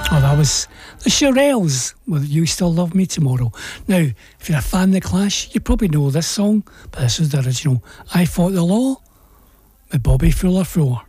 Oh, that was the Shirelles with You Still Love Me Tomorrow. Now, if you're a fan of The Clash, you probably know this song, but this is the original I Fought the Law with Bobby Fuller Floor.